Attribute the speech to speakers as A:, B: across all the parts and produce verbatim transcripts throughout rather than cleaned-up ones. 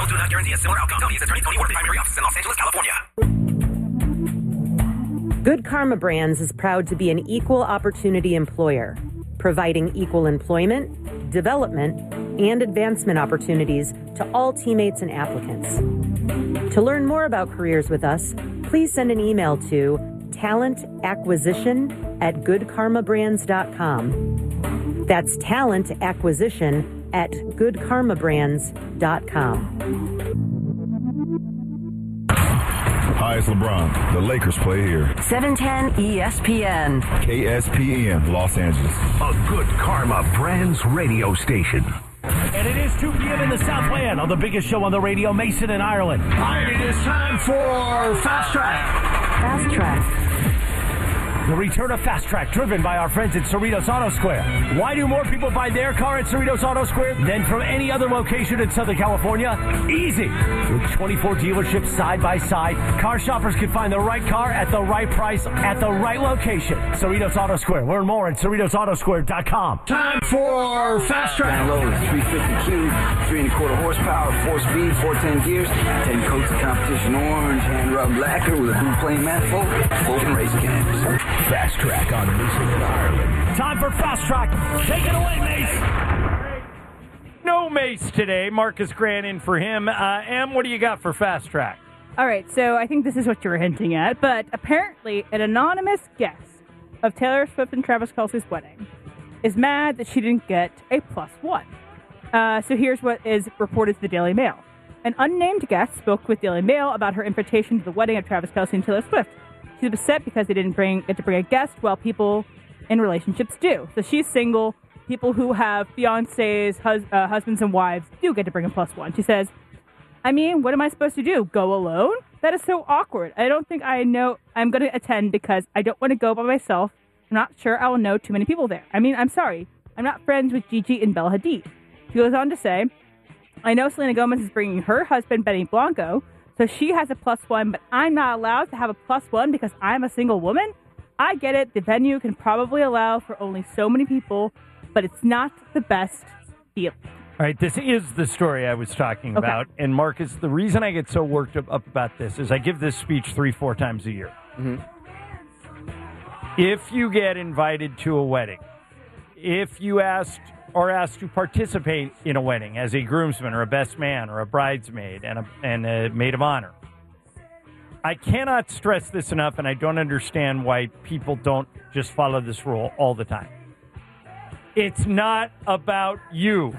A: Deals do not guarantee a similar outcome. W S Attorney Tony Ward, primary office in Los Angeles, California.
B: Good Karma Brands is proud to be an equal opportunity employer, providing equal employment, development, and advancement opportunities to all teammates and applicants. To learn more about careers with us, please send an email to talent acquisition at good karma brands dot com. That's talent acquisition at good karma brands dot com.
C: Hi, it's LeBron. The Lakers play here.
D: seven ten E S P N.
C: K S P N, Los Angeles.
E: A Good Karma Brands radio station.
F: And it is two p.m. in the Southland on the biggest show on the radio, Mason in Ireland.
E: Hi, it is time for Fast Track.
D: Fast Track.
F: The return of Fast Track, driven by our friends at Cerritos Auto Square. Why do more people buy their car at Cerritos Auto Square than from any other location in Southern California? Easy. With twenty-four dealerships side by side, car shoppers can find the right car at the right price at the right location. Cerritos Auto Square. Learn more at cerritos auto square dot com.
E: Time for Fast Track.
G: Download three fifty Q, three and a quarter horsepower, four speed, four ten gears, ten coats of competition orange, hand rubbed lacquer with a blue plane manifold, open race cams.
E: Fast Track on Mason in Ireland.
F: Time for Fast Track. Take it away, Mace.
H: No Mace today. Marcus Grant in for him. Uh, Em, what do you got for Fast Track?
I: All right, so I think this is what you were hinting at, but apparently an anonymous guest of Taylor Swift and Travis Kelce's wedding is mad that she didn't get a plus one. Uh, so here's what is reported to the Daily Mail. An unnamed guest spoke with Daily Mail about her invitation to the wedding of Travis Kelce and Taylor Swift. She's upset because they didn't bring get to bring a guest while people in relationships do. So she's single. People who have fiancés, hus- uh, husbands, and wives do get to bring a plus one. She says, I mean, what am I supposed to do? Go alone? That is so awkward. I don't think I know I'm going to attend because I don't want to go by myself. I'm not sure I will know too many people there. I mean, I'm sorry. I'm not friends with Gigi and Bella Hadid. She goes on to say, I know Selena Gomez is bringing her husband, Benny Blanco, so she has a plus one, but I'm not allowed to have a plus one because I'm a single woman? I get it. The venue can probably allow for only so many people, but it's not the best deal.
H: All right, this is the story I was talking
I: Okay.
H: about. And Marcus, the reason I get so worked up, up about this is I give this speech three, four times a year.
J: Mm-hmm.
H: If you get invited to a wedding, if you asked or asked to participate in a wedding as a groomsman or a best man or a bridesmaid and a, and a maid of honor, I cannot stress this enough, and I don't understand why people don't just follow this rule all the time. It's not about you,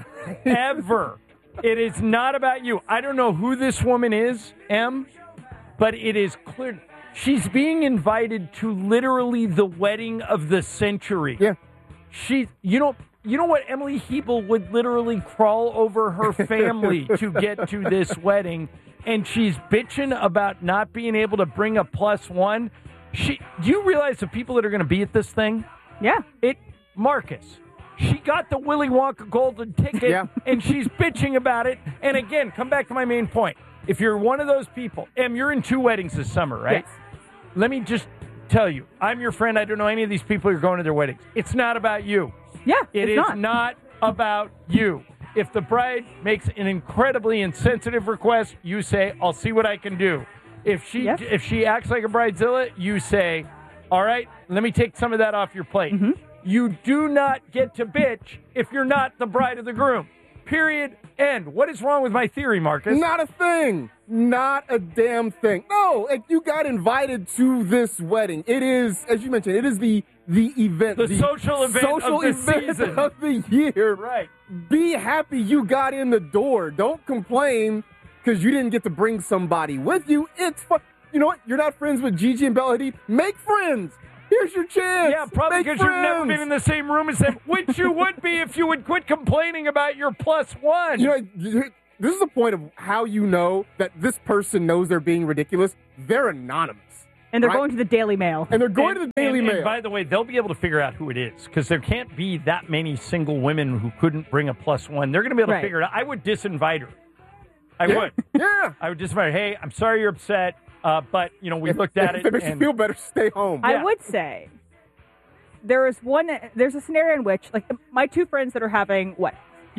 H: ever. It is not about you. I don't know who this woman is, Em, but it is clear. She's being invited to literally the wedding of the century.
J: Yeah.
H: She, you know, you know what? Emily Hebel would literally crawl over her family to get to this wedding, and she's bitching about not being able to bring a plus one. She, do you realize the people that are going to be at this thing?
I: Yeah.
H: It, Marcus. She got the Willy Wonka golden ticket,
J: Yeah.
H: and she's bitching about it. And again, come back to my main point. If you're one of those people, Em, you're in two weddings this summer, right?
I: Yes.
H: Let me just tell you, I'm your friend. I don't know any of these people who are going to their weddings. It's not about you.
I: Yeah,
H: It
I: it's
H: is
I: not.
H: not about you. If the bride makes an incredibly insensitive request, you say, I'll see what I can do. If she
I: Yes.
H: if she acts like a bridezilla, you say, all right, let me take some of that off your plate.
I: Mm-hmm.
H: You do not get to bitch if you're not the bride of the groom. Period. End. What is wrong with my theory, Marcus?
J: Not a thing. Not a damn thing. No, like you got invited to this wedding. It is, as you mentioned, it is the the event,
H: The social event
J: social
H: of the
J: event
H: season.
J: of the year.
H: Right.
J: Be happy you got in the door. Don't complain because you didn't get to bring somebody with you. It's fun. You know what? You're not friends with Gigi and Bella Hadid. Make friends. Here's your chance.
H: Yeah, probably
J: Make
H: because you've never
J: friends.
H: been in the same room as them, which you would be if you would quit complaining about your plus one.
J: You know, this is the point of how you know that this person knows they're being ridiculous. They're anonymous.
I: And they're
J: right?
I: going to the Daily Mail.
J: And they're going
H: and,
J: to the Daily
H: and,
J: Mail.
H: And by the way, they'll be able to figure out who it is because there can't be that many single women who couldn't bring a plus one. They're going to be able
I: Right.
H: to figure it out. I would disinvite her. I
J: yeah.
H: would.
J: Yeah.
H: I would disinvite her. Hey, I'm sorry you're upset, uh, but, you know, we
J: If-
H: looked at
J: if
H: it.
J: it makes
H: and
J: you feel better, stay home.
I: I
H: Yeah.
I: would say there is one. There's a scenario in which, like, my two friends that are having what
H: Yeah.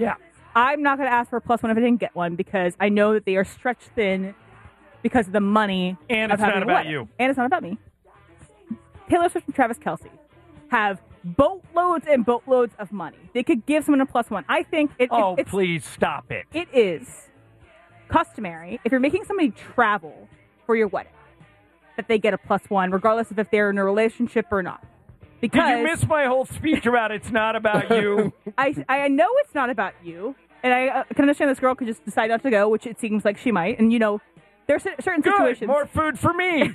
I: I'm not going to ask for a plus one if I didn't get one because I know that they are stretched thin because of the money.
H: And
I: of
H: it's not
I: having a
H: about
I: wedding.
H: you.
I: And it's not about me. Taylor Swift and Travis Kelce have boatloads and boatloads of money. They could give someone a plus one. I think it,
H: Oh,
I: it, it's,
H: please stop it.
I: it is customary if you're making somebody travel for your wedding that they get a plus one, regardless of if they're in a relationship or not. Because
H: Did you miss my whole speech about it's not about you?
I: I, I know it's not about you, and I uh, can understand this girl could just decide not to go, which it seems like she might. And, you know, there's certain
H: Good,
I: situations.
H: more food for me.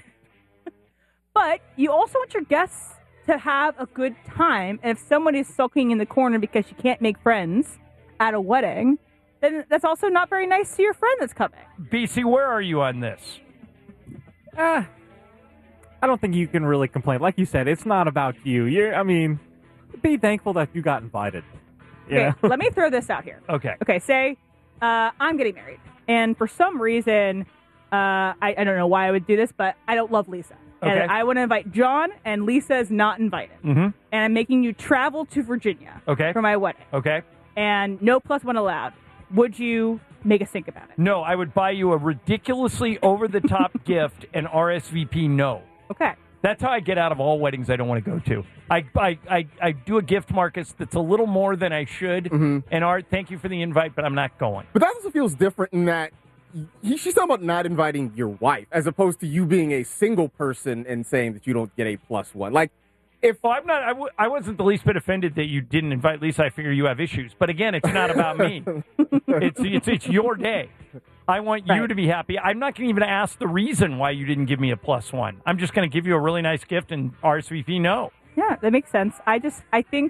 I: But you also want your guests to have a good time. And if someone is sulking in the corner because she can't make friends at a wedding, then that's also not very nice to your friend that's coming.
H: B C, where are you on this?
K: Ah, I don't think you can really complain. Like you said, it's not about you. You're, I mean, be thankful that you got invited.
I: Okay,
K: Yeah.
I: let me throw this out here.
H: Okay.
I: Okay, say uh, I'm getting married. And for some reason, uh, I, I don't know why I would do this, but I don't love Lisa.
H: Okay.
I: And I want to invite John, and Lisa is not invited.
H: Mm-hmm.
I: And I'm making you travel to Virginia
H: Okay.
I: for my wedding.
H: Okay.
I: And no plus one allowed. Would you make a stink about it?
H: No, I would buy you a ridiculously over-the-top gift and R S V P no.
I: Okay.
H: That's how I get out of all weddings I don't want to go to. I I, I, I do a gift, Marcus, that's a little more than I should.
J: Mm-hmm.
H: And Art, thank you for the invite, but I'm not going.
J: But that also feels different in that he, she's talking about not inviting your wife as opposed to you being a single person and saying that you don't get a plus one. Like, if
H: well, I'm not, I, w- I wasn't the least bit offended that you didn't invite Lisa. I figure you have issues. But again, it's not about me. it's, it's it's your day. I want you
I: Right.
H: to be happy. I'm not going to even ask the reason why you didn't give me a plus one. I'm just going to give you a really nice gift and R S V P no.
I: Yeah, that makes sense. I just, I think,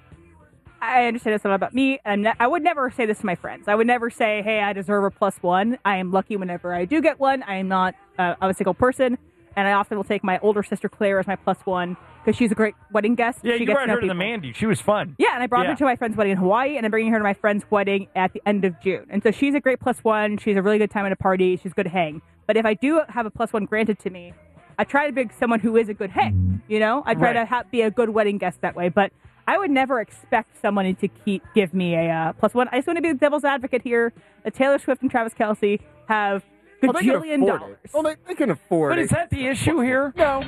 I: I understand it's not about me. And ne- I would never say this to my friends. I would never say, hey, I deserve a plus one. I am lucky whenever I do get one. I am not, uh, I'm a single person. And I often will take my older sister Claire as my plus one because she's a great wedding guest.
H: Yeah,
I: she
H: you
I: gets
H: brought
I: to know
H: her to the
I: people.
H: Mandy. She was fun.
I: Yeah, and I brought
H: Yeah.
I: her to my friend's wedding in Hawaii, and I'm bringing her to my friend's wedding at the end of June. And so she's a great plus one. She's a really good time at a party. She's good to hang. But if I do have a plus one granted to me, I try to be someone who is a good hang. You know, I try
H: Right.
I: to ha- be a good wedding guest that way. But I would never expect someone to keep give me a uh, plus one. I just want to be the devil's advocate here. That Taylor Swift and Travis Kelce have
J: well, they can
I: gajillion
J: afford
I: dollars.
J: it. Well, they, they can afford
H: But
J: it.
H: is that the issue here?
J: No.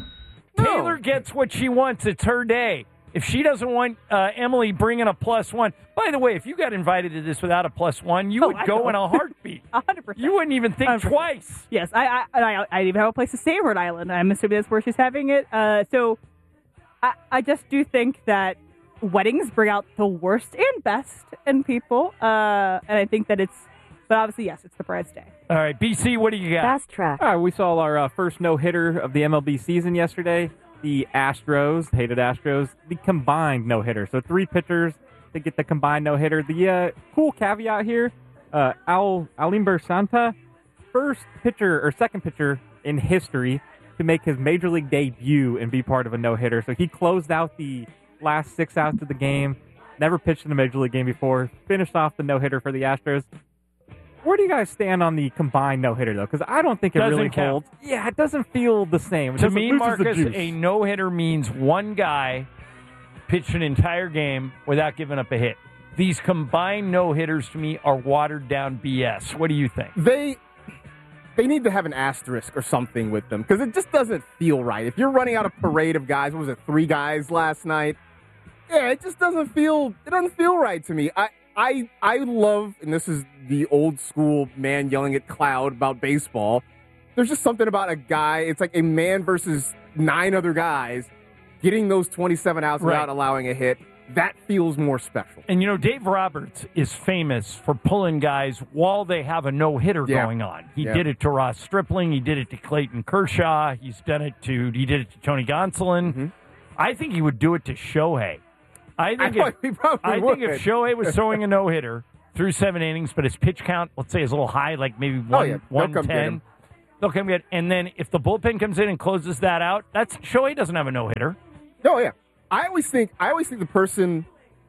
J: No.
H: Taylor gets what she wants. It's her day. If she doesn't want uh, Emily bringing a plus one, by the way, if you got invited to this without a plus one, you
I: Oh,
H: would
I: I
H: go
I: know.
H: in a heartbeat.
I: A hundred percent.
H: You wouldn't even think
I: one hundred percent.
H: twice.
I: Yes, I, I, I, I even have a place to stay in Rhode Island. I'm assuming that's where she's having it. Uh, so I, I just do think that weddings bring out the worst and best in people. Uh, and I think that it's, but obviously, yes, it's the bride's day.
H: All right, B C, what do you got?
D: Fast track.
K: All right, we saw our uh, first no-hitter of the M L B season yesterday. The Astros, hated Astros, the combined no-hitter. So three pitchers to get the combined no-hitter. The uh, cool caveat here, uh, Al Alimber Santa, first pitcher or second pitcher in history to make his major league debut and be part of a no-hitter. So he closed out the last six outs of the game, never pitched in a major league game before, finished off the no-hitter for the Astros. Where do you guys stand on the combined no-hitter, though? Because I don't think it
H: Doesn't
K: really
H: count.
K: holds. Yeah, it doesn't feel the same. It
H: To
K: doesn't-
H: me,
K: loses the
H: Marcus,
K: juice.
H: a no-hitter means one guy pitched an entire game without giving up a hit. These combined no-hitters, to me, are watered-down B S. What do you think?
J: They they need to have an asterisk or something with them because it just doesn't feel right. If you're running out a parade of guys, what was it, three guys last night? Yeah, it just doesn't feel it doesn't feel right to me. I I I love, and this is the old school man yelling at cloud about baseball. There's just something about a guy. It's like a man versus nine other guys getting those twenty-seven outs
H: Right.
J: without allowing a hit. That feels more special.
H: And, you know, Dave Roberts is famous for pulling guys while they have a no-hitter
J: Yeah.
H: going on. He
J: Yeah.
H: did it to Ross Stripling. He did it to Clayton Kershaw. He's done it to, he did it to Tony Gonsolin.
J: Mm-hmm.
H: I think he would do it to Shohei. I think,
J: I
H: if,
J: he probably
H: I
J: would.
H: think if Shohei was throwing a no-hitter through seven innings, but his pitch count, let's say, is a little high, like maybe
J: Oh,
H: one,
J: yeah. They'll come get
H: 110.
J: him.
H: They'll come get, and then if the bullpen comes in and closes that out, that's Shohei doesn't have a no-hitter.
J: Oh yeah, I always think I always think the person,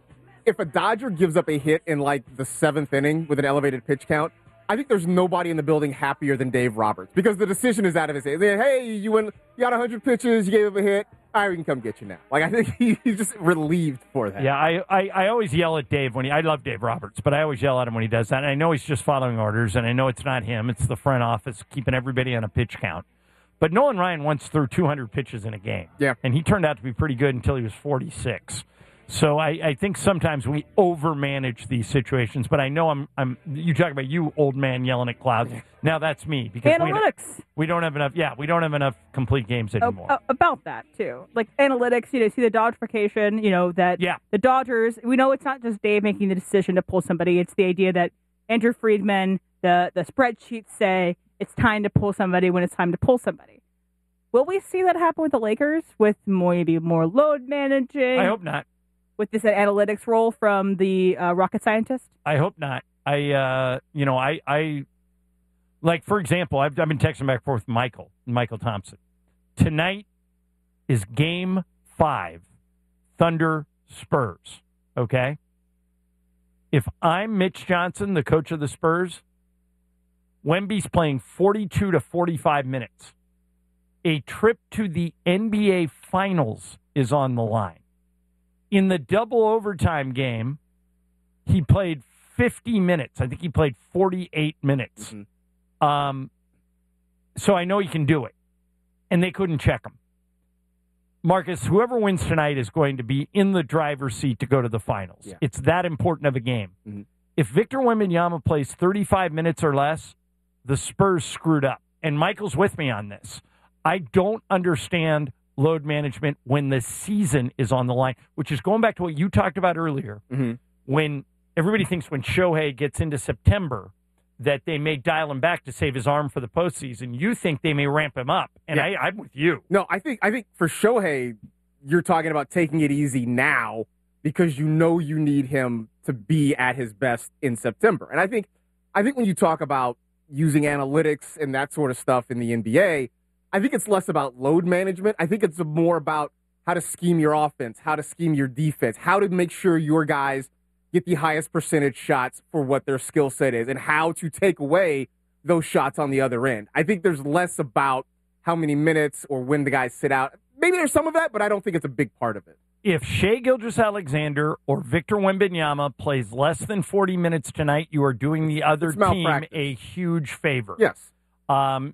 J: if a Dodger gives up a hit in like the seventh inning with an elevated pitch count, I think there's nobody in the building happier than Dave Roberts because the decision is out of his hands. They- Hey, you went, you got one hundred pitches, you gave up a hit. all right, we can come get you now. Like, I think he, he's just relieved for that.
H: Yeah, I, I, I always yell at Dave when he, I love Dave Roberts, but I always yell at him when he does that. And I know he's just following orders, and I know it's not him. It's the front office keeping everybody on a pitch count. But Nolan Ryan once threw two hundred pitches in a game.
J: Yeah.
H: And he turned out to be pretty good until he was forty-six. So I, I think sometimes we overmanage these situations, but I know I'm I'm you talk about you old man yelling at clouds. Now that's me because we don't,
I: analytics.
H: we don't have enough. Yeah, we don't have enough complete games anymore.
I: Oh, uh, about that too, like analytics. You know, see the Dodgerification. You know that
H: yeah.
I: the Dodgers. We know it's not just Dave making the decision to pull somebody. It's the idea that Andrew Friedman, the the spreadsheets say it's time to pull somebody when it's time to pull somebody. Will we see that happen with the Lakers with more, maybe more load managing?
H: I hope not.
I: With this analytics role from the uh, rocket scientist?
H: I hope not. I, uh, you know, I, I, like, for example, I've, I've been texting back and forth with Michael, Michael Thompson. Tonight is game five, Thunder Spurs, okay? If I'm Mitch Johnson, the coach of the Spurs, Wemby's playing forty-two to forty-five minutes. A trip to the N B A Finals is on the line. In the double overtime game, he played fifty minutes. I think he played forty-eight minutes. Mm-hmm. Um, so I know he can do it. And they couldn't check him. Marcus, whoever wins tonight is going to be in the driver's seat to go to the finals.
J: Yeah.
H: It's that important of a game.
J: Mm-hmm.
H: If Victor Wembanyama plays thirty-five minutes or less, the Spurs screwed up. And Michael's with me on this. I don't understand load management when the season is on the line, which is going back to what you talked about earlier.
J: Mm-hmm.
H: When everybody thinks when Shohei gets into September that they may dial him back to save his arm for the postseason. You think they may ramp him up, and
J: yeah.
H: I, I'm with you.
J: No, I think I think for Shohei, you're talking about taking it easy now because you know you need him to be at his best in September. And I think I think when you talk about using analytics and that sort of stuff in the N B A, I think it's less about load management. I think it's more about how to scheme your offense, how to scheme your defense, how to make sure your guys get the highest percentage shots for what their skill set is, and how to take away those shots on the other end. I think there's less about how many minutes or when the guys sit out. Maybe there's some of that, but I don't think it's a big part of it.
H: If Shai Gilgeous-Alexander or Victor Wembanyama plays less than forty minutes tonight, you are doing the other team a huge favor.
J: Yes.
H: Um,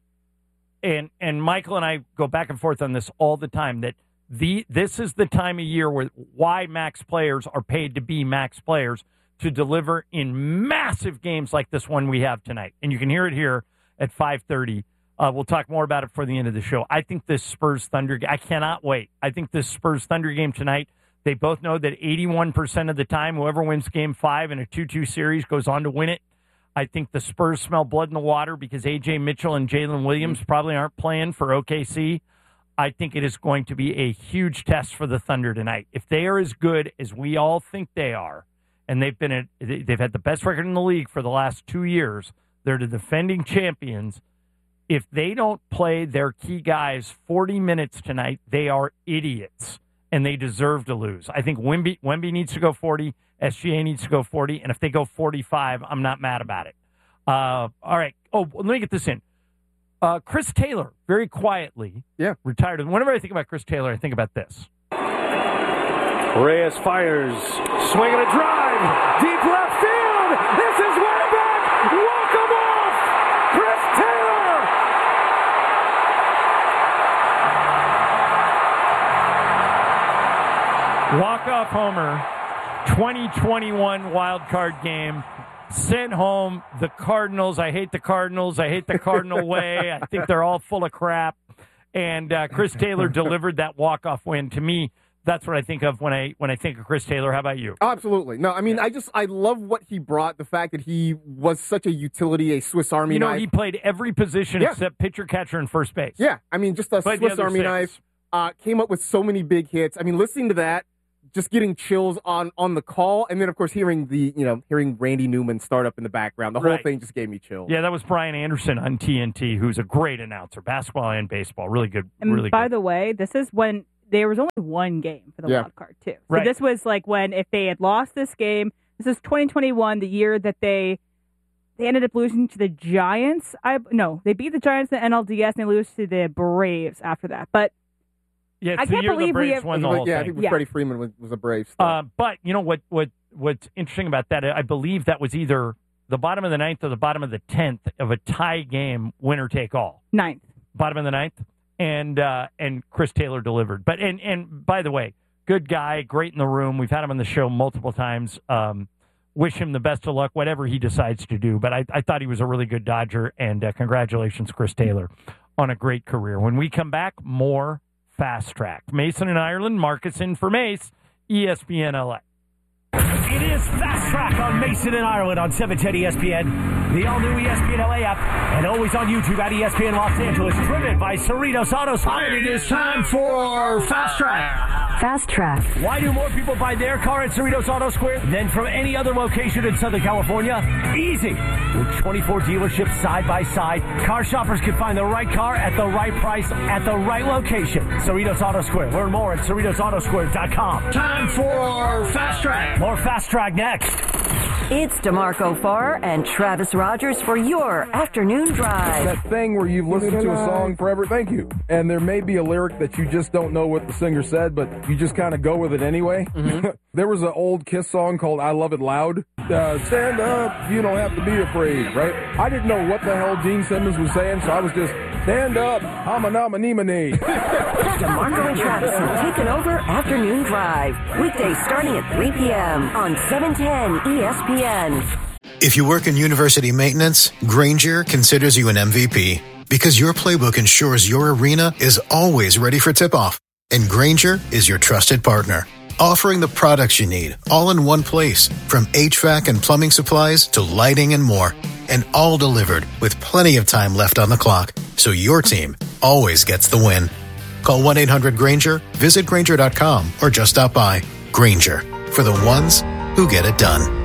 H: and and Michael and I go back and forth on this all the time, that the this is the time of year where why max players are paid to be max players, to deliver in massive games like this one we have tonight. And you can hear it here at five thirty. Uh, we'll talk more about it before the end of the show. I think this Spurs-Thunder, I cannot wait. I think this Spurs-Thunder game tonight, they both know that eighty-one percent of the time, whoever wins game five in a two two series goes on to win it. I think the Spurs smell blood in the water because A J Mitchell and Jalen Williams probably aren't playing for O K C. I think it is going to be a huge test for the Thunder tonight. If they are as good as we all think they are, and they've been a, they've had the best record in the league for the last two years, they're the defending champions. If they don't play their key guys forty minutes tonight, they are idiots, and they deserve to lose. I think Wemby, Wemby needs to go forty, S G A needs to go forty, and if they go forty-five, I'm not mad about it. Uh, all right. Oh, let me get this in. Uh, Chris Taylor, very quietly,
J: yeah,
H: retired. And whenever I think about Chris Taylor, I think about this.
F: Reyes fires, swinging a drive, deep left field. This is way back. Walk him off, Chris Taylor.
H: Walk-off homer, twenty twenty-one wild card game. Sent home the Cardinals. I hate the Cardinals. I hate the Cardinal way. I think they're all full of crap. And uh, Chris Taylor delivered that walk-off win. To me, that's what I think of when I when I think of Chris Taylor. How about you?
J: Oh, absolutely. No, I mean, I just I love what he brought. The fact that he was such a utility, a Swiss Army
H: you know,
J: knife.
H: He played every position
J: yeah.
H: except pitcher, catcher, and first base.
J: Yeah, I mean, just a
H: Played
J: Swiss Army
H: six.
J: knife. Uh, came up with so many big hits. I mean, listening to that, just getting chills on, on the call, and then of course hearing the you know hearing Randy Newman start up in the background, the whole
H: right.
J: thing just gave me chills.
H: Yeah, that was Brian Anderson on T N T, who's a great announcer, basketball and baseball, really good.
I: And
H: really
I: by
H: good.
I: the way, this is when there was only one game for the
J: yeah.
I: wild card too. So
H: right.
I: this was like when if they had lost this game, this is twenty twenty-one, the year that they they ended up losing to the Giants. I no, they beat the Giants in the N L D S and they lose to the Braves after that, but.
H: Yeah, it's
I: I
H: the
I: can't
H: year the
I: believe we
H: Braves
I: have-
H: won the
J: It was-
H: whole
J: yeah, I
H: thing.
J: think it was
I: Yeah.
J: Freddie Freeman was, was a Brave star.
H: Uh, but you know what? What what's interesting about that? I believe that was either the bottom of the ninth or the bottom of the tenth of a tie game, winner take all.
I: Ninth.
H: Bottom of the ninth, and uh, and Chris Taylor delivered. But and and by the way, good guy, great in the room. We've had him on the show multiple times. Um, wish him the best of luck, whatever he decides to do. But I, I thought he was a really good Dodger, and uh, congratulations, Chris Taylor, on a great career. When we come back, more Fast Track. Mason in Ireland, Marcus in for Mace, E S P N L A.
F: It is Fast Track on Mason and Ireland on seven ten E S P N, the all-new E S P N L A app, and always on YouTube at E S P N Los Angeles, driven by Cerritos Auto Square.
E: And it is time for Fast Track.
D: Fast Track.
F: Why do more people buy their car at Cerritos Auto Square than from any other location in Southern California? Easy. With twenty-four dealerships side by side, car shoppers can find the right car at the right price at the right location. Cerritos Auto Square. Learn more at Cerritos Auto Square dot com.
E: Time for Fast Track.
F: More Fast Track next.
D: It's DeMarco Farr and Travis Rogers for your afternoon drive.
L: That thing where you've listened to a song forever, thank you. And there may be a lyric that you just don't know what the singer said, but you just kind of go with it anyway. Mm-hmm. There was an old Kiss song called I Love It Loud. Uh, stand up, you don't have to be afraid, right? I didn't know what the hell Gene Simmons was saying, so I was just, stand up, hama-nama-nee-ma-nee.
D: DeMarco and Travis have taken over Afternoon Drive. Weekdays starting at three p.m. on seven ten E S P N.
M: If you work in university maintenance, Grainger considers you an M V P because your playbook ensures your arena is always ready for tip-off. And Grainger is your trusted partner, offering the products you need all in one place, from H V A C and plumbing supplies to lighting and more. And all delivered with plenty of time left on the clock, so your team always gets the win. Call one eight hundred Grainger, visit Grainger dot com, or just stop by. Grainger, for the ones who get it done.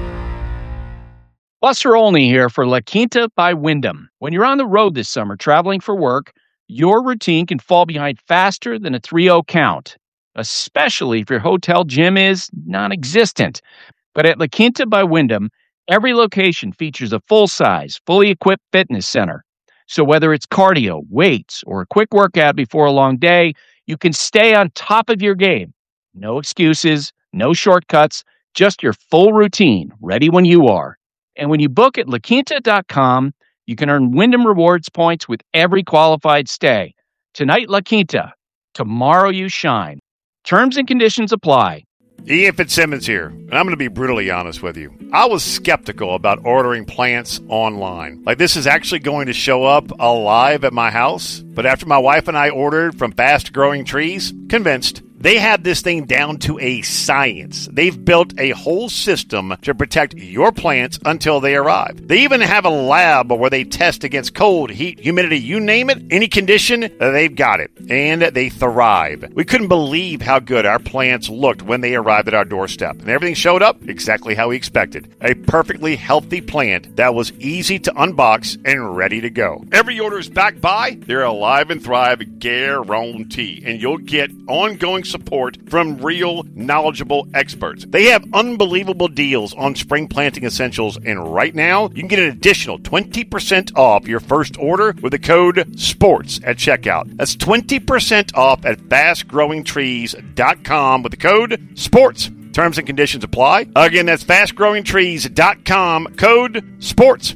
N: Buster Olney here for La Quinta by Wyndham. When you're on the road this summer traveling for work, your routine can fall behind faster than a three oh count, especially if your hotel gym is non-existent. But at La Quinta by Wyndham, every location features a full-size, fully equipped fitness center. So whether it's cardio, weights, or a quick workout before a long day, you can stay on top of your game. No excuses, no shortcuts, just your full routine, ready when you are. And when you book at La Quinta dot com, you can earn Wyndham Rewards points with every qualified stay. Tonight, La Quinta. Tomorrow, you shine. Terms and conditions apply.
O: Ian Fitzsimmons here, and I'm going to be brutally honest with you. I was skeptical about ordering plants online. Like, this is actually going to show up alive at my house. But after my wife and I ordered from Fast Growing Trees, convinced. They have this thing down to a science. They've built a whole system to protect your plants until they arrive. They even have a lab where they test against cold, heat, humidity, you name it, any condition, they've got it. And they thrive. We couldn't believe how good our plants looked when they arrived at our doorstep. And everything showed up exactly how we expected. A perfectly healthy plant that was easy to unbox and ready to go. Every order is backed by their Alive and Thrive guarantee. And you'll get ongoing support from real, knowledgeable experts. They have unbelievable deals on spring planting essentials, and right now, you can get an additional twenty percent off your first order with the code SPORTS at checkout. That's twenty percent off at fast growing trees dot com with the code SPORTS. Terms and conditions apply. Again, that's fast growing trees dot com, code SPORTS.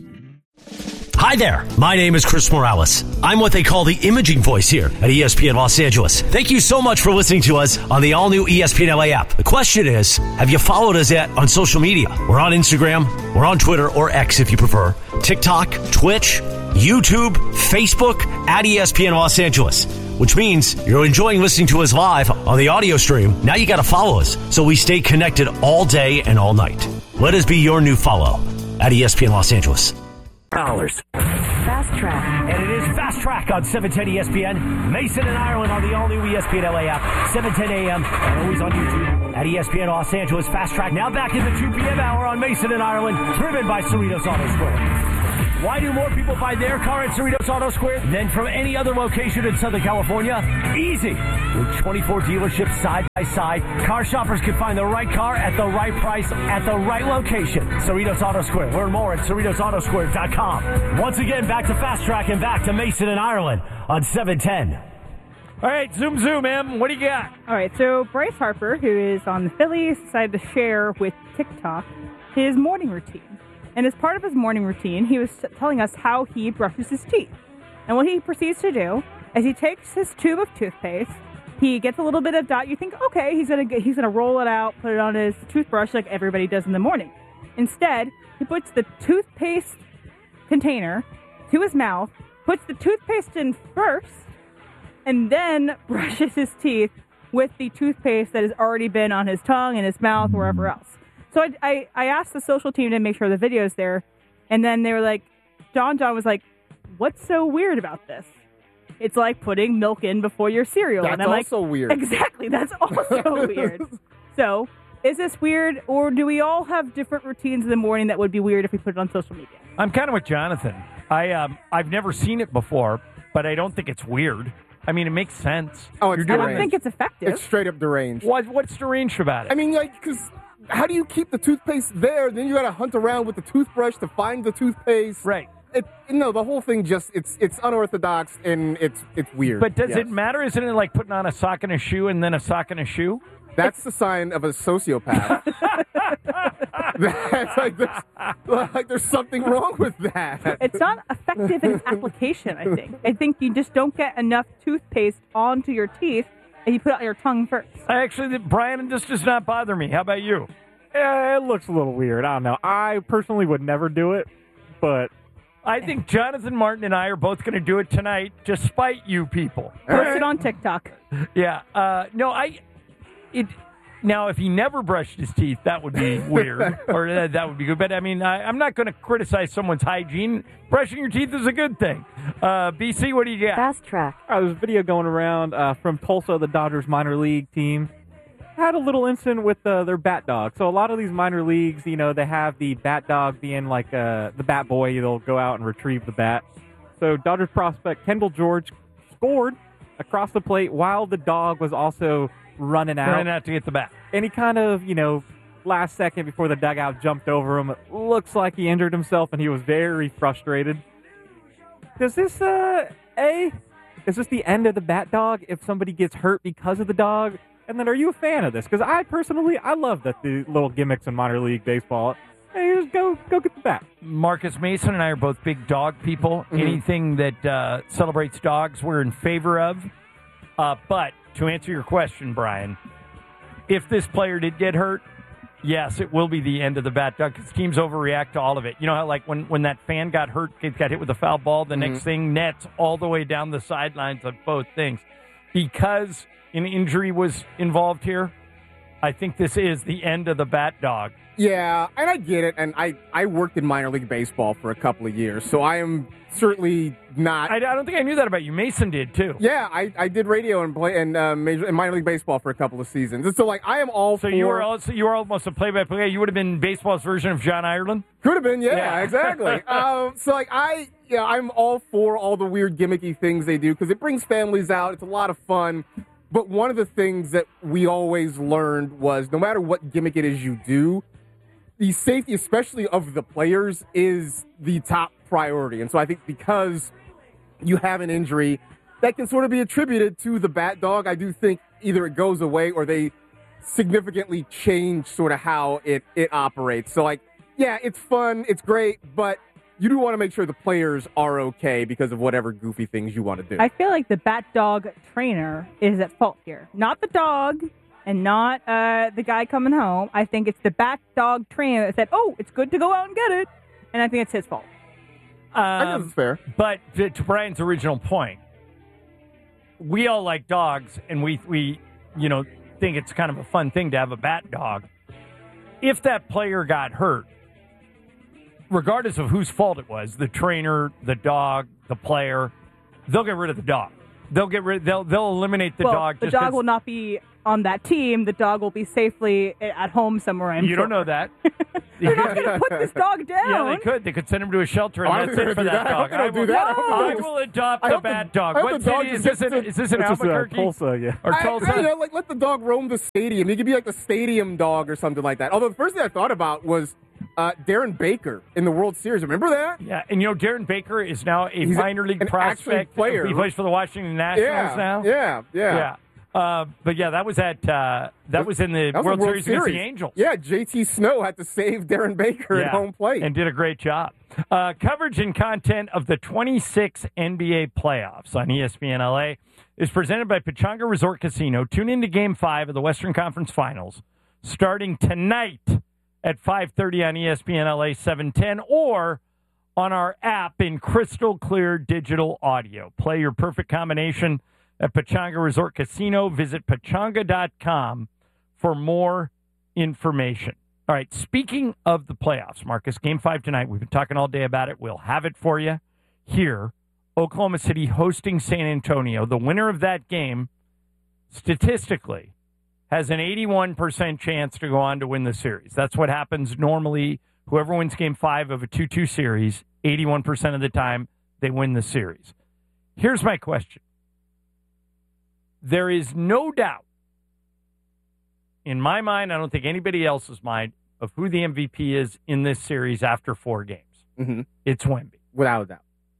P: Hi there, my name is Chris Morales. I'm what they call the imaging voice here at E S P N Los Angeles. Thank you so much for listening to us on the all-new E S P N L A app. The question is, have you followed us yet on social media? We're on Instagram, we're on Twitter, or X if you prefer, TikTok, Twitch, YouTube, Facebook, at E S P N Los Angeles. Which means you're enjoying listening to us live on the audio stream. Now you got to follow us so we stay connected all day and all night. Let us be your new follow at E S P N Los Angeles.
F: Dollars.
D: Fast Track.
F: And it is Fast Track on seven ten E S P N. Mason and Ireland on the all-new E S P N L A app, seven ten a.m. and always on YouTube at E S P N Los Angeles. Fast Track now back in the two p.m. hour on Mason and Ireland, driven by Cerritos Auto Square. Why do more people buy their car at Cerritos Auto Square than from any other location in Southern California? Easy. With twenty-four dealerships side by side, car shoppers can find the right car at the right price at the right location. Cerritos Auto Square. Learn more at Cerritos Auto Square dot com. Once again, back to Fast Track and back to Mason and Ireland on seven ten.
H: All right, zoom, zoom, Em. What do you got?
I: All right, so Bryce Harper, who is on the Phillies, decided to share with TikTok his morning routine. And as part of his morning routine, he was telling us how he brushes his teeth. And what he proceeds to do is he takes his tube of toothpaste, he gets a little bit of dot. You think, okay, he's gonna get, he's gonna roll it out, put it on his toothbrush like everybody does in the morning. Instead, he puts the toothpaste container to his mouth, puts the toothpaste in first, and then brushes his teeth with the toothpaste that has already been on his tongue and his mouth, wherever else. So I, I, I asked the social team to make sure the video's there, and then they were like, John John was like, what's so weird about this? It's like putting milk in before your cereal.
J: That's
I: and I'm
J: also
I: like,
J: weird.
I: Exactly, that's also weird. So, is this weird, or do we all have different routines in the morning that would be weird if we put it on social media?
H: I'm kind of with Jonathan. I um, I've never seen it before, but I don't think it's weird. I mean, it makes sense.
J: Oh, it's
I: I don't think it's effective.
J: It's straight up deranged.
H: What, what's deranged about it?
J: I mean, like, because how do you keep the toothpaste there? Then you got to hunt around with the toothbrush to find the toothpaste.
H: Right.
J: It, no, the whole thing just, it's it's unorthodox and it's it's weird.
H: But does
J: Yes.
H: it matter? Isn't it like putting on a sock and a shoe and then a sock and a shoe?
J: That's the sign of a sociopath. That's like there's, like there's something wrong with that.
I: It's not effective in its application, I think. I think you just don't get enough toothpaste onto your teeth, and you put it on your tongue first.
H: Actually, Brian, this does not bother me. How about you?
K: Eh, it looks a little weird. I don't know. I personally would never do it, but
H: I think Jonathan Martin and I are both going to do it tonight to spite you people.
I: Post it on TikTok.
H: Yeah. Uh, no, I. It. Now, if he never brushed his teeth, that would be weird, or uh, that would be good. But I mean, I, I'm not going to criticize someone's hygiene. Brushing your teeth is a good thing. Uh, B C, what do you got?
D: Fast track.
K: Uh, there's a video going around uh, from Tulsa, the Dodgers minor league team. Had a little incident with uh, their bat dog. So a lot of these minor leagues, you know, they have the bat dog being like uh, the bat boy. They'll go out and retrieve the bat. So Dodgers prospect Kendall George scored across the plate while the dog was also running out.
H: Running out to get the bat.
K: And he kind of, you know, last second before the dugout jumped over him. It looks like he injured himself and he was very frustrated. Does this, uh, A, is this the end of the bat dog if somebody gets hurt because of the dog? And then are you a fan of this? Because I personally, I love that the little gimmicks in minor league baseball. Hey, just go, go get the bat.
H: Marcus Mason and I are both big dog people.
K: Mhm.
H: Anything that uh, celebrates dogs, we're in favor of. Uh, but to answer your question, Brian, if this player did get hurt, yes, it will be the end of the bat dog because teams overreact to all of it. You know how, like, when, when that fan got hurt, got hit with a foul ball, the
J: Mhm.
H: next thing nets all the way down the sidelines of both things. Because an injury was involved here, I think this is the end of the bat dog.
J: Yeah, and I get it, and I, I worked in minor league baseball for a couple of years, so I am certainly not...
H: I, I don't think I knew that about you. Mason did, too.
J: Yeah, I, I did radio and play and uh, major and minor league baseball for a couple of seasons. And so, like, I am all
H: So
J: for...
H: you were also you were almost a play-by-play. You would have been baseball's version of John Ireland.
J: Could have been, yeah,
H: Yeah.
J: exactly. um, so, like, I, yeah, I'm all for all the weird gimmicky things they do because it brings families out. It's a lot of fun. But one of the things that we always learned was no matter what gimmick it is you do, the safety, especially of the players, is the top priority. And so I think because you have an injury that can sort of be attributed to the bat dog, I do think either it goes away or they significantly change sort of how it, it operates. So, like, yeah, it's fun, it's great, but you do want to make sure the players are okay because of whatever goofy things you want to do.
I: I feel like the bat dog trainer is at fault here. Not the dog and not uh, the guy coming home. I think it's the bat dog trainer that said, oh, it's good to go out and get it. And I think it's his fault.
H: Um,
J: I guess it's fair.
H: But to, to Brian's original point, we all like dogs, and we, we, you know, think it's kind of a fun thing to have a bat dog. If that player got hurt, regardless of whose fault it was, the trainer, the dog, the player, they'll get rid of the dog. They'll get rid. They'll they'll eliminate the
I: well,
H: dog.
I: The
H: just
I: dog
H: 'cause-
I: will not be on that team. The dog will be safely at home somewhere. I'm
H: You
I: sure.
H: don't know that.
I: They're not going to put this dog down.
H: Yeah, they could. They could send him to a shelter,
J: Oh,
H: and
J: I
H: that's
J: think
H: it for
J: they're
H: that
J: gonna
H: dog.
J: do that. I hope they don't do
H: will,
J: that. I hope
H: I
J: they just-
H: will adopt
J: I
H: the
J: hope the-
H: bat dog.
J: I hope
H: What
J: the dog
H: city is
J: just
H: this? In,
J: gets
H: is this in
K: This is, uh,
H: Albuquerque?
K: Tulsa, yeah.
H: Or
J: I,
H: Tulsa?
J: you know, like, let the dog roam the stadium. He could be like the stadium dog or something like that. Although the first thing I thought about was uh, Darren Baker in the World Series. Remember that?
H: Yeah, and you know Darren Baker is now a
J: He's
H: minor league
J: an actual
H: prospect.
J: player.
H: He plays for the Washington Nationals
J: Yeah,
H: now.
J: yeah, yeah.
H: yeah. Uh, but yeah, that was at uh, that was in the
J: That was
H: World,
J: the World
H: Series against
J: Series.
H: the Angels.
J: Yeah, J T Snow had to save Darren Baker
H: Yeah,
J: at home plate.
H: and did a great job. Uh, coverage and content of the twenty-six N B A playoffs on E S P N L A is presented by Pechanga Resort Casino. Tune into Game Five of the Western Conference Finals starting tonight at five thirty on E S P N L A seven ten or on our app in crystal clear digital audio. Play your perfect combination at Pechanga Resort Casino. Visit pechanga dot com for more information. All right, speaking of the playoffs, Marcus, Game five tonight. We've been talking all day about it. We'll have it for you here. Oklahoma City hosting San Antonio. The winner of that game, statistically, has an eighty-one percent chance to go on to win the series. That's what happens normally. Whoever wins Game five of a two two series, eighty-one percent of the time, they win the series. Here's my question. There is no doubt, in my mind, I don't think anybody else's mind, of who the M V P is in this series after four games.
J: Mm-hmm.
H: It's Wemby.
J: Without a doubt.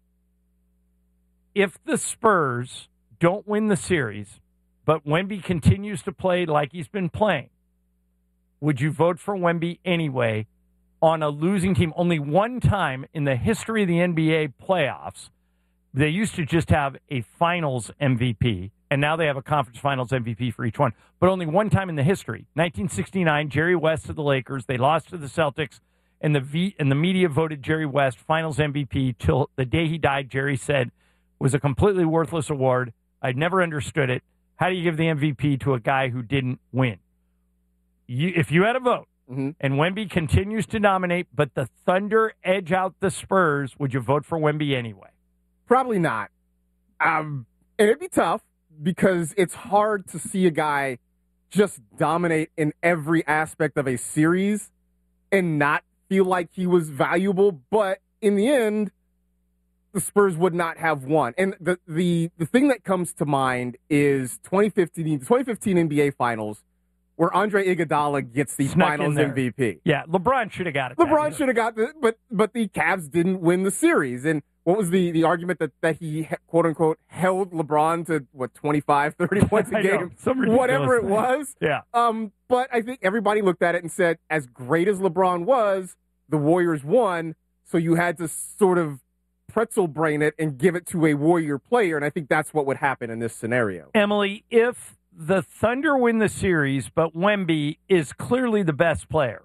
H: If the Spurs don't win the series, but Wemby continues to play like he's been playing, would you vote for Wemby anyway on a losing team? Only one time in the history of the N B A playoffs, they used to just have a finals M V P, and now they have a conference finals M V P for each one. But only one time in the history, nineteen sixty-nine, Jerry West to the Lakers. They lost to the Celtics, and the v- and the media voted Jerry West finals M V P till the day he died. Jerry said was a completely worthless award. I'd never understood it. How do you give the M V P to a guy who didn't win? You, if you had a vote,
J: mm-hmm.
H: and Wemby continues to dominate, but the Thunder edge out the Spurs, would you vote for Wemby anyway?
J: Probably not. Um, and it'd be tough because it's hard to see a guy just dominate in every aspect of a series and not feel like he was valuable. But in the end, the Spurs would not have won. And the the, the thing that comes to mind is twenty fifteen, the twenty fifteen N B A Finals, where Andre Iguodala gets the
H: Snuck
J: Finals
H: in there.
J: M V P.
H: Yeah, LeBron should have got it.
J: LeBron should have got the, but but the Cavs didn't win the series. And what was the, the argument that, that he, quote unquote, held LeBron to, what, twenty-five, thirty points a
H: I know,
J: game?
H: some ridiculous
J: Whatever it
H: thing.
J: was.
H: Yeah.
J: Um, but I think everybody looked at it and said, as great as LeBron was, the Warriors won, so you had to sort of pretzel brain it and give it to a Warrior player, and I think that's what would happen in this scenario.
H: Emily, if the Thunder win the series, but Wemby is clearly the best player,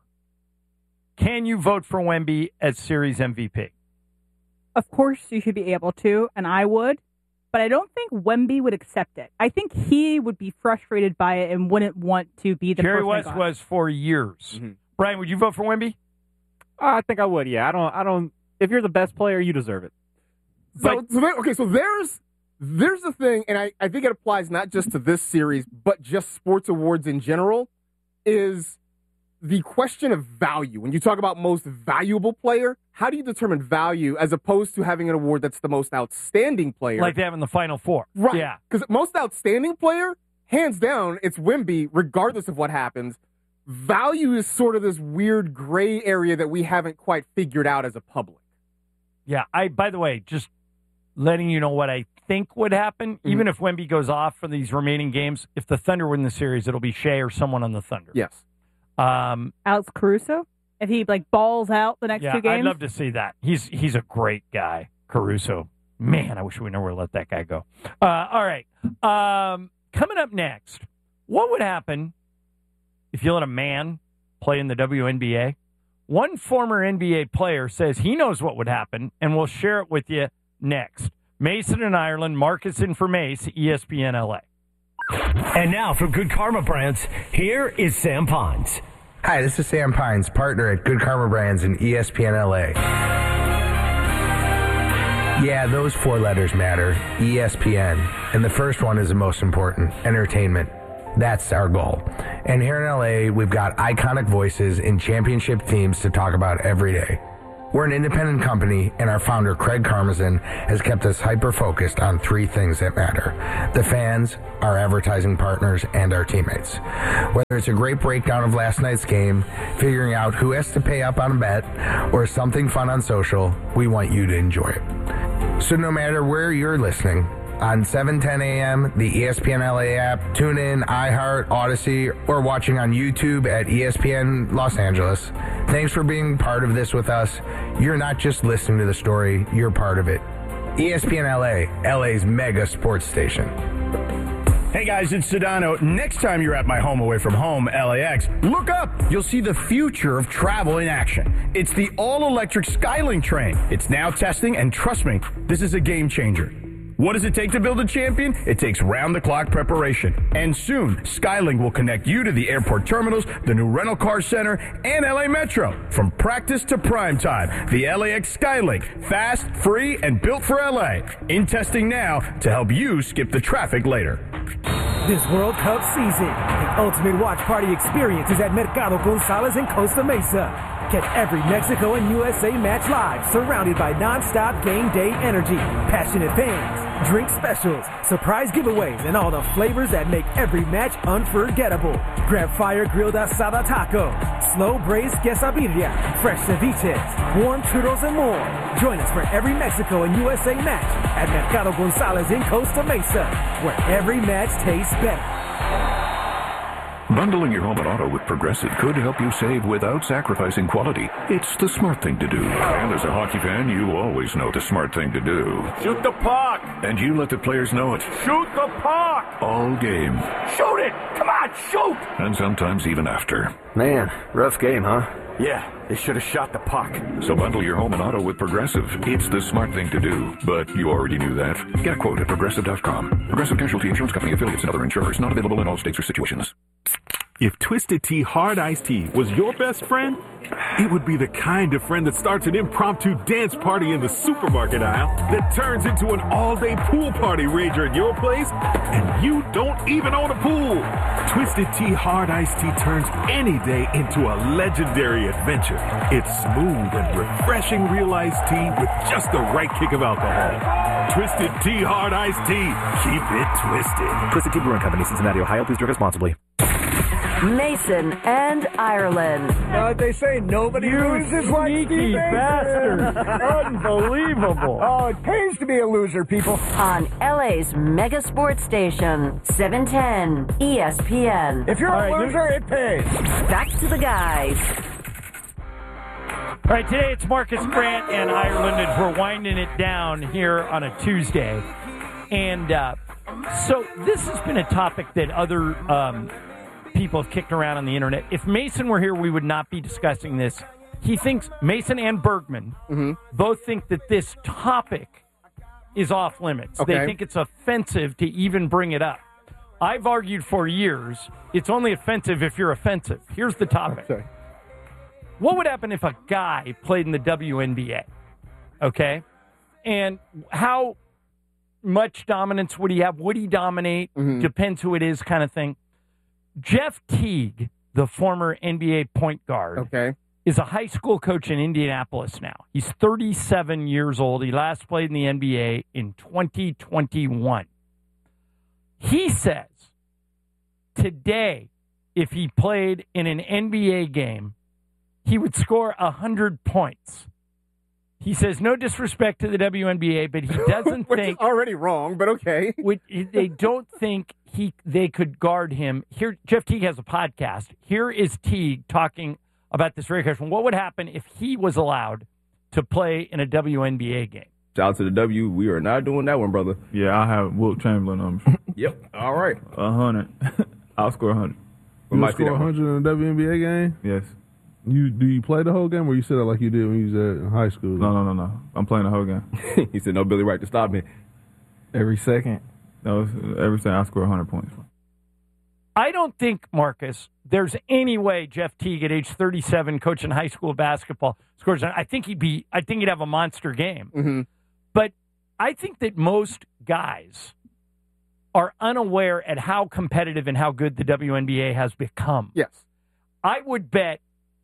H: can you vote for Wemby as series M V P?
I: Of course, you should be able to, and I would, but I don't think Wemby would accept it. I think he would be frustrated by it and wouldn't want to be the
H: Jerry
I: person
H: West
I: that got
H: was for years.
J: Mm-hmm.
H: Brian, would you vote for Wemby?
K: Uh, I think I would. Yeah, I don't. I don't. If you're the best player, you deserve it.
J: So, so there, okay, so there's there's the thing, and I, I think it applies not just to this series, but just sports awards in general, is the question of value. When you talk about most valuable player, how do you determine value as opposed to having an award that's the most outstanding player?
H: Like they have in the Final Four.
J: Right.
H: Yeah.
J: Because most outstanding player, hands down, it's Wemby, regardless of what happens. Value is sort of this weird gray area that we haven't quite figured out as a public.
H: Yeah. I. By the way, just letting you know what I think would happen,
J: Mm-hmm.
H: even if Wemby goes off for these remaining games, if the Thunder win the series, it'll be Shea or someone on the Thunder.
J: Yes.
H: Um,
I: Alex Caruso? If he like balls out the next
H: yeah,
I: two games?
H: I'd love to see that. He's he's a great guy, Caruso. Man, I wish we never let that guy go. Uh, all right. Um, coming up next, what would happen if you let a man play in the W N B A? One former N B A player says he knows what would happen, and we'll share it with you next. Mason in Ireland, Marcus in for Mace, E S P N L A.
P: And now from Good Karma Brands, here is Sam Pines.
Q: Hi, this is Sam Pines, partner at Good Karma Brands in E S P N L A. Yeah, those four letters matter, E S P N. And the first one is the most important, entertainment. That's our goal. And here in L A, we've got iconic voices in championship teams to talk about every day. We're an independent company, and our founder, Craig Karmazin, has kept us hyper-focused on three things that matter: the fans, our advertising partners, and our teammates. Whether it's a great breakdown of last night's game, figuring out who has to pay up on a bet, or something fun on social, we want you to enjoy it. So no matter where you're listening, on seven ten a.m., the E S P N L A app, tune in, iHeart, Odyssey, or watching on YouTube at E S P N Los Angeles. Thanks for being part of this with us. You're not just listening to the story, you're part of it. E S P N L A, L A's mega sports station.
F: Hey guys, it's Sedano. Next time you're at my home away from home, L A X, look up. You'll see the future of travel in action. It's the all-electric Skylink train. It's now testing, and trust me, this is a game changer. What does it take to build a champion? It takes round-the-clock preparation. And soon, Skylink will connect you to the airport terminals, the new rental car center, and L A Metro. From practice to prime time, the L A X Skylink. Fast, free, and built for L A. In testing now to help you skip the traffic later.
R: This World Cup season, the ultimate watch party experience is at Mercado Gonzalez in Costa Mesa. Catch every Mexico and U S A match live, surrounded by non-stop game day energy, passionate fans, drink specials, surprise giveaways, and all the flavors that make every match unforgettable. Grab fire-grilled asada tacos, slow-braised quesadilla, fresh ceviches, warm churros, and more. Join us for every Mexico and U S A match at Mercado Gonzalez in Costa Mesa, where every match tastes better.
S: Bundling your home and auto with Progressive could help you save without sacrificing quality. It's the smart thing to do. And as a hockey fan, you always know the smart thing to do.
F: Shoot the puck!
S: And you let the players know it.
F: Shoot the puck!
S: All game.
F: Shoot it! Come on, shoot!
S: And sometimes even after.
G: Man, rough game, huh?
F: Yeah, they should have shot the puck.
S: So bundle your home and auto with Progressive. It's the smart thing to do. But you already knew that. Get a quote at Progressive dot com. Progressive Casualty Insurance Company affiliates and other insurers. Not available in all states or situations.
T: If Twisted Tea Hard Iced Tea was your best friend, it would be the kind of friend that starts an impromptu dance party in the supermarket aisle that turns into an all-day pool party rager at your place, and you don't even own a pool. Twisted Tea Hard Iced Tea turns any day into a legendary adventure. It's smooth and refreshing real iced tea with just the right kick of alcohol. Twisted Tea Hard Iced Tea. Keep it twisted.
A: Twisted Tea Brewing Company, Cincinnati, Ohio. Please drink responsibly.
D: Mason and Ireland.
E: Now, what they say, nobody
H: You
E: loses like
H: sneaky
E: Steve Mason.
H: bastard. Unbelievable.
E: Oh, it pays to be a loser, people.
D: On L A's mega sports station, seven ten E S P N.
E: If you're
H: All
E: a
H: right,
E: loser, it pays.
D: Back to the guys.
H: All right, today it's Marcus Grant and Ireland, and we're winding it down here on a Tuesday. And uh, so this has been a topic that other um, people have kicked around on the internet. If Mason were here, we would not be discussing this. He thinks, Mason and Bergman
J: mm-hmm.
H: both think that this topic is off limits.
J: Okay.
H: They think it's offensive to even bring it up. I've argued for years, it's only offensive if you're offensive. Here's the topic.
J: Okay.
H: What would happen if a guy played in the W N B A? Okay? And how much dominance would he have? Would he dominate?
J: Mm-hmm.
H: Depends who it is, kind of thing. Jeff Teague, the former N B A point guard,
J: okay.
H: is a high school coach in Indianapolis now. He's thirty-seven years old. He last played in the N B A in twenty twenty-one. He says today, if he played in an N B A game, he would score one hundred points. He says, no disrespect to the W N B A, but he doesn't
J: Which
H: think...
J: is already wrong, but okay.
H: Which, they don't think he they could guard him. Here, Jeff Teague has a podcast. Here is Teague talking about this very question. What would happen if he was allowed to play in a W N B A game?
U: Shout out to the W. We are not doing that one, brother.
V: Yeah, I have Wilt Chamberlain numbers.
U: Yep. All right.
V: A hundred. I'll score a hundred.
U: We
V: You
U: might see
V: score
U: that
V: a
U: one.
V: hundred in a W N B A game? Yes.
W: You do you play the whole game, or you said it like you did when you was at in high school?
V: No, no, no, no. I'm playing the whole game.
U: He said no Billy Wright to stop me.
V: Every second. No, it's- every second I score a hundred points.
H: I don't think, Marcus, there's any way Jeff Teague at age thirty-seven, coaching high school basketball, scores. I think he'd be. I think he'd have a monster game.
J: Mm-hmm.
H: But I think that most guys are unaware at how competitive and how good the W N B A has become.
J: Yes.
H: I would bet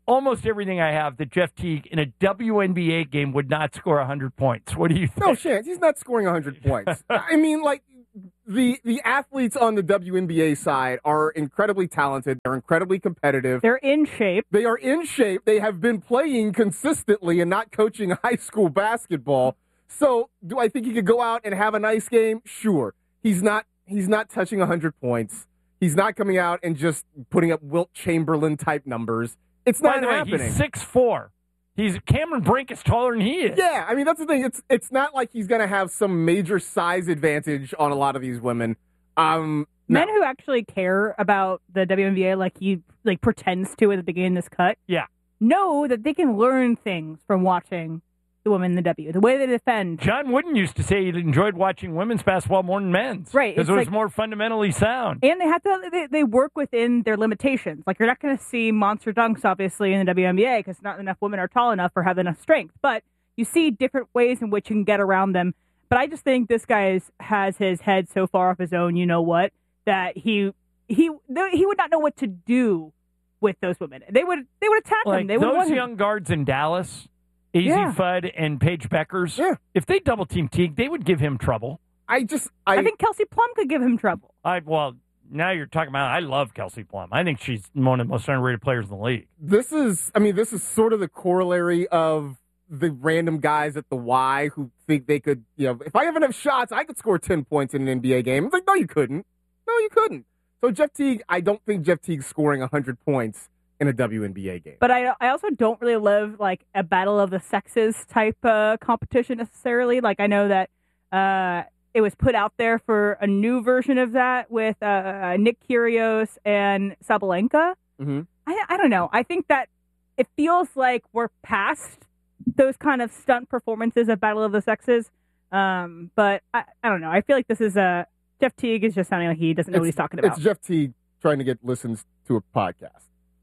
H: almost everything I have that Jeff Teague in a W N B A game would not score one hundred points. What do you think?
J: No chance. He's not scoring one hundred points. I mean, like, the the athletes on the W N B A side are incredibly talented. They're incredibly competitive.
I: They're in shape.
J: They are in shape. They have been playing consistently and not coaching high school basketball. So, do I think he could go out and have a nice game? Sure. He's not. He's not touching one hundred points. He's not coming out and just putting up Wilt Chamberlain type numbers. It's
H: By
J: not
H: the way,
J: happening.
H: he's six foot four. He's Cameron Brink is taller than he is.
J: Yeah, I mean, that's the thing. It's it's not like he's going to have some major size advantage on a lot of these women. Um,
I: Men who actually care about the W N B A, like he like pretends to at the beginning of this cut,
H: yeah,
I: know that they can learn things from watching the women in the W. The way they defend.
H: John Wooden used to say he enjoyed watching women's basketball more than men's.
I: Right.
H: Because
I: it's
H: it was
I: like-
H: more fundamentally sound.
I: And they have to. They, they work within their limitations. Like you're not going to see monster dunks, obviously, in the W N B A because not enough women are tall enough or have enough strength. But you see different ways in which you can get around them. But I just think this guy is, has his head so far off his own. You know what? That he he he would not know what to do with those women. They would they would attack
H: Like
I: him. They would
H: those
I: want him.
H: young guards in Dallas, Easy
I: Yeah.
H: Fudd and Paige Beckers, if they double team Teague, they would give him trouble.
J: I just,
I: I, think Kelsey Plum could give him trouble.
H: I well, now you're talking about. I love Kelsey Plum. I think she's one of the most underrated players in the league.
J: This is, I mean, this is sort of the corollary of the random guys at the Y who think they could, you know, if I have enough shots, I could score ten points in an N B A game. It's like, no, you couldn't. No, you couldn't. So Jeff Teague, I don't think Jeff Teague's scoring one hundred points in a W N B A game.
I: But I, I also don't really love like a battle of the sexes type uh, competition necessarily. Like I know that uh, it was put out there for a new version of that with uh, Nick Kyrgios and Sabalenka.
J: Mm-hmm.
I: I, I don't know. I think that it feels like we're past those kind of stunt performances of battle of the sexes. Um, but I, I don't know. I feel like this is a Jeff Teague is just sounding like he doesn't know what he's talking about.
J: It's Jeff Teague trying to get listens to a podcast.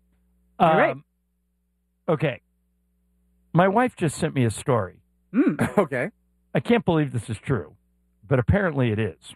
I: All right.
H: Um, Okay. My wife just sent me a story.
J: Okay.
H: I can't believe this is true, but apparently it is.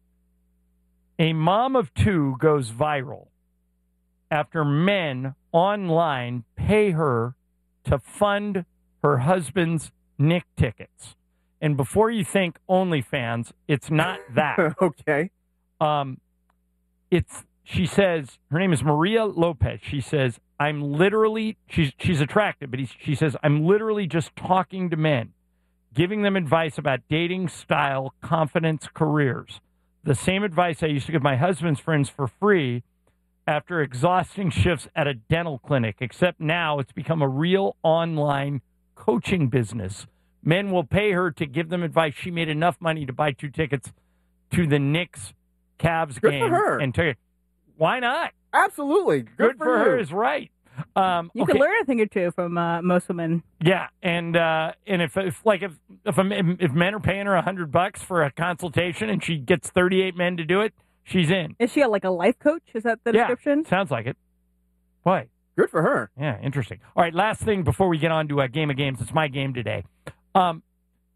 H: A mom of two goes viral after men online pay her to fund her husband's Knick tickets. And before you think OnlyFans, it's not that.
J: Okay.
H: Um, it's she says her name is Maria Lopez. She says I'm literally she's she's attractive, but he, she says I'm literally just talking to men, giving them advice about dating, style, confidence, careers. The same advice I used to give my husband's friends for free after exhausting shifts at a dental clinic, except now it's become a real online coaching business. Men will pay her to give them advice. She made enough money to buy two tickets to the Knicks Cavs
J: Good
H: game.
J: for her.
H: And tell you, why not?
J: Absolutely. Good,
H: Good
J: for,
H: for her
J: you.
H: is right. Um,
I: You
H: okay.
I: can learn a thing or two from uh, most women.
H: Yeah, and uh, and if, if like if if, a, if men are paying her a hundred bucks for a consultation and she gets thirty-eight men to do it, she's in.
I: Is she a, like a life coach? Is that the
H: Yeah,
I: description?
H: sounds like it. Why?
J: Good for her.
H: Yeah, interesting. All right, last thing before we get on to a game of games. It's my game today. Um,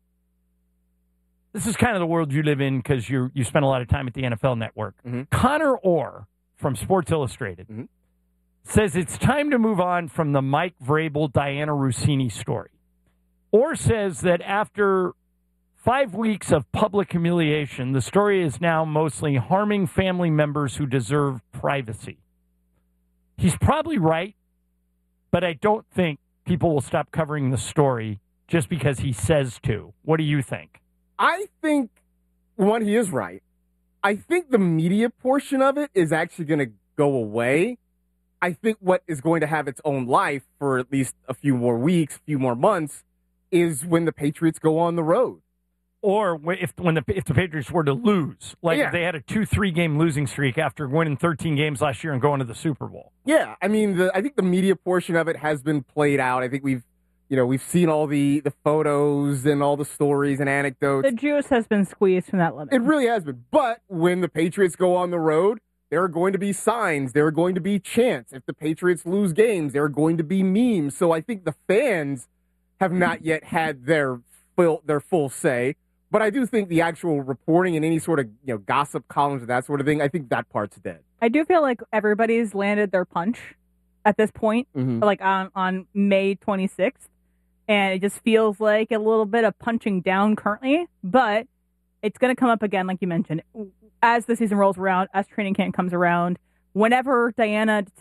H: this is kind of the world you live in because you you spend a lot of time at the N F L Network.
J: Mm-hmm.
H: Connor Orr from Sports Illustrated
J: mm-hmm.
H: says it's time to move on from the Mike Vrabel, Diana Rossini story. Orr says that after five weeks of public humiliation, the story is now mostly harming family members who deserve privacy. He's probably right, but I don't think people will stop covering the story just because he says to. What do you think?
J: I think, one, he is right. I think the media portion of it is actually going to go away. I think what is going to have its own life for at least a few more weeks, a few more months, is when the Patriots go on the road.
H: Or if when the if the Patriots were to lose, like
J: Yeah.
H: if they had a two three game losing streak after winning thirteen games last year and going to the Super Bowl.
J: Yeah, I mean, the, I think the media portion of it has been played out. I think we've, you know, we've seen all the, the photos and all the stories and anecdotes.
I: The juice has been squeezed from that lemon.
J: It really has been. But when the Patriots go on the road, there are going to be signs. There are going to be chants. If the Patriots lose games, there are going to be memes. So I think the fans have not yet had their full, their full say. But I do think the actual reporting and any sort of, you know, gossip columns and that sort of thing, I think that part's dead.
I: I do feel like everybody's landed their punch at this point,
J: Mhm.
I: like on, on May twenty-sixth. And it just feels like a little bit of punching down currently, but it's going to come up again, like you mentioned, as the season rolls around, as training camp comes around. Whenever Diana